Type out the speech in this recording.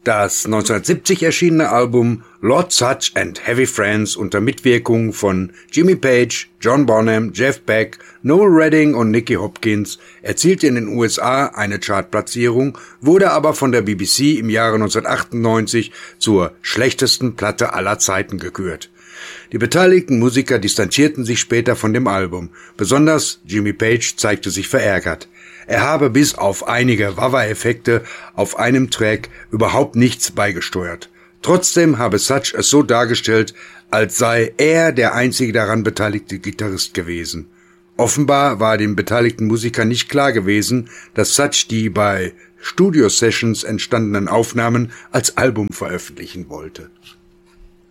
Das 1970 erschienene Album Lord Sutch and Heavy Friends unter Mitwirkung von Jimmy Page, John Bonham, Jeff Beck, Noel Redding und Nicky Hopkins erzielte in den USA eine Chartplatzierung, wurde aber von der BBC im Jahre 1998 zur schlechtesten Platte aller Zeiten gekürt. Die beteiligten Musiker distanzierten sich später von dem Album. Besonders Jimmy Page zeigte sich verärgert. Er habe bis auf einige Wah-Wah-Effekte auf einem Track überhaupt nichts beigesteuert. Trotzdem habe Sutch es so dargestellt, als sei er der einzige daran beteiligte Gitarrist gewesen. Offenbar war den beteiligten Musikern nicht klar gewesen, dass Sutch die bei Studio-Sessions entstandenen Aufnahmen als Album veröffentlichen wollte.